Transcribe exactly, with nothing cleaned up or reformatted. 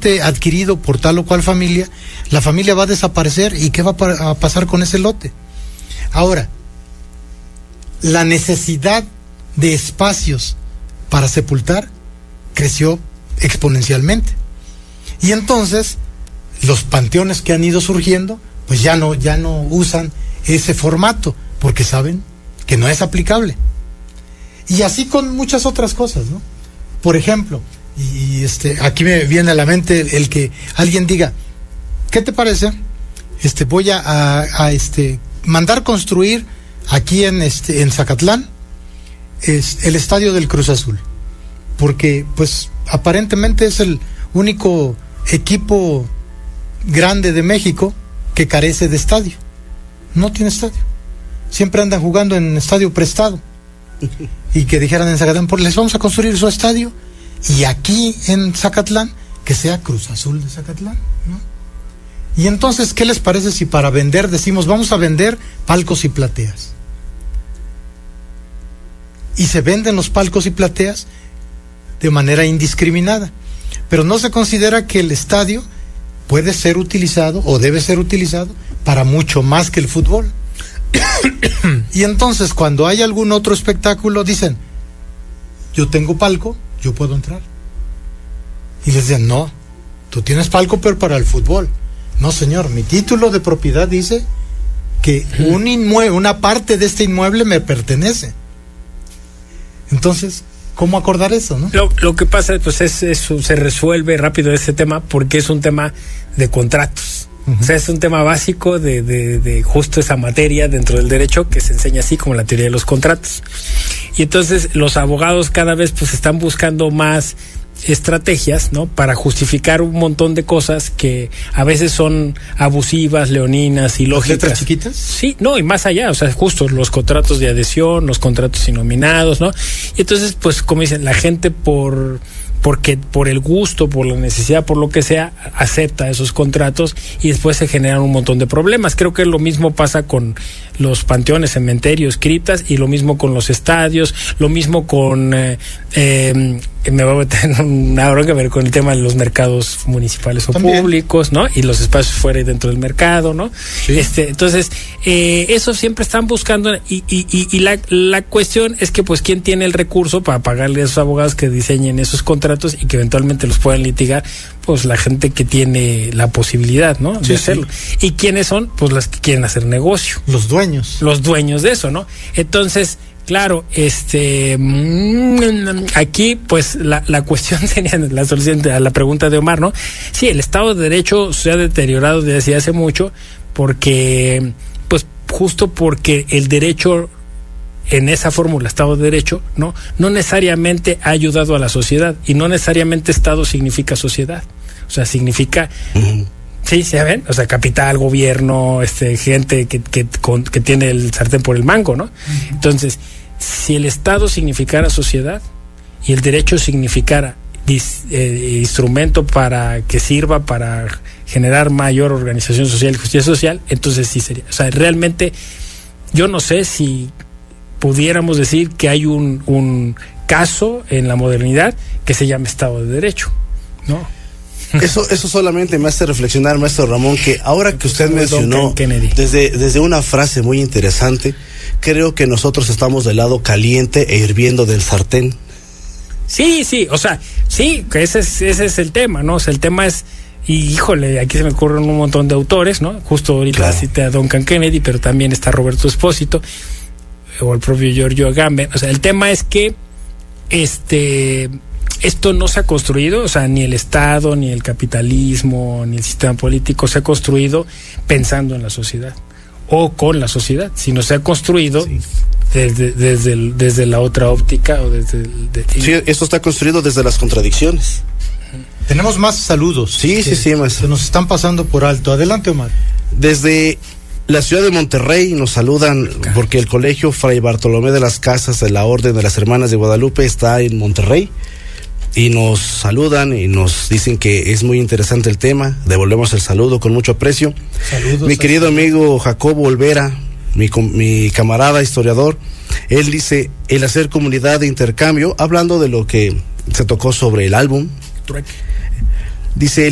lote adquirido por tal o cual familia, la familia va a desaparecer. ¿Y qué va a pasar con ese lote? Ahora, la necesidad de espacios para sepultar creció exponencialmente. Y entonces, los panteones que han ido surgiendo, pues ya no, ya no usan ese formato, porque saben que no es aplicable. Y así con muchas otras cosas, ¿no? Por ejemplo, y este, aquí me viene a la mente el que alguien diga, ¿qué te parece? Este, voy a, a, a este, mandar construir aquí en este, en Zacatlán, es el estadio del Cruz Azul, porque pues aparentemente es el único equipo grande de México que carece de estadio. No tiene estadio. Siempre andan jugando en estadio prestado. Y que dijeran en Zacatlán, pues les vamos a construir su estadio, y aquí en Zacatlán que sea Cruz Azul de Zacatlán, ¿no? Y entonces, ¿qué les parece si para vender decimos vamos a vender palcos y plateas? Y se venden los palcos y plateas de manera indiscriminada, pero no se considera que el estadio puede ser utilizado o debe ser utilizado para mucho más que el fútbol. Y entonces, cuando hay algún otro espectáculo, dicen, yo tengo palco, yo puedo entrar. Y les dicen, no, tú tienes palco, pero para el fútbol. No, señor, mi título de propiedad dice que un inmueble, una parte de este inmueble me pertenece. Entonces, ¿cómo acordar eso, no? Lo, lo que pasa, pues, es eso, se resuelve rápido ese tema porque es un tema de contratos. Uh-huh. O sea, es un tema básico de, de, de justo esa materia dentro del derecho que se enseña así como la teoría de los contratos. Y entonces los abogados cada vez pues están buscando más estrategias, ¿no? Para justificar un montón de cosas que a veces son abusivas, leoninas, ilógicas. ¿Letras chiquitas? Sí, no, y más allá, o sea, justo los contratos de adhesión, los contratos innominados, ¿no? Y entonces, pues, como dicen, la gente por... porque por el gusto, por la necesidad, por lo que sea, acepta esos contratos y después se generan un montón de problemas. Creo que lo mismo pasa con los panteones, cementerios, criptas, y lo mismo con los estadios, lo mismo con... Eh, eh, me voy a meter en una bronca que ver con el tema de los mercados municipales o también públicos, ¿no? Y los espacios fuera y dentro del mercado, ¿no? Sí. Este, entonces, eh, eso siempre están buscando, y, y, y, y la, la cuestión es que, pues, ¿quién tiene el recurso para pagarle a esos abogados que diseñen esos contratos y que eventualmente los puedan litigar? Pues la gente que tiene la posibilidad, ¿no? De sí, hacerlo. Sí. ¿Y quiénes son? Pues las que quieren hacer negocio. Los dueños. Los dueños de eso, ¿no? Entonces, claro, este, aquí, pues, la, la cuestión sería la solución a la pregunta de Omar, ¿no? Sí, el Estado de Derecho se ha deteriorado desde hace mucho porque, pues, justo porque el derecho en esa fórmula, Estado de Derecho, ¿no? No necesariamente ha ayudado a la sociedad, y no necesariamente Estado significa sociedad. O sea, significa... Uh-huh. Sí, ¿se ven? O sea, capital, gobierno, este, gente que, que, con, que tiene el sartén por el mango, ¿no? Uh-huh. Entonces, si el Estado significara sociedad y el derecho significara dis, eh, instrumento para que sirva para generar mayor organización social y justicia social, entonces sí sería. O sea, realmente yo no sé si pudiéramos decir que hay un, un caso en la modernidad que se llama Estado de Derecho, ¿no? Eso, eso solamente me hace reflexionar, maestro Ramón, que ahora que usted mencionó desde, desde una frase muy interesante, creo que nosotros estamos del lado caliente e hirviendo del sartén. Sí, sí, o sea, sí, que ese es, ese es el tema, ¿no? O sea, el tema es, y híjole, aquí se me ocurren un montón de autores, ¿no? Justo ahorita claro. Cité a Duncan Kennedy, pero también está Roberto Espósito, o el propio Giorgio Agamben. O sea, el tema es que, este... esto no se ha construido, o sea, ni el Estado, ni el capitalismo, ni el sistema político se ha construido pensando en la sociedad o con la sociedad, sino se ha construido sí. desde, desde, el, desde la otra óptica o desde el, de, sí, esto está construido desde las contradicciones. Tenemos más saludos. Sí, que, sí, sí, maestro. Se nos están pasando por alto. Adelante, Omar. Desde la ciudad de Monterrey nos saludan porque el colegio Fray Bartolomé de las Casas de la Orden de las Hermanas de Guadalupe está en Monterrey. Y nos saludan y nos dicen que es muy interesante el tema. Devolvemos el saludo con mucho aprecio. Saludos. Mi querido amigo Jacobo Olvera, mi, mi camarada historiador, él dice, el hacer comunidad de intercambio, hablando de lo que se tocó sobre el álbum. Dice,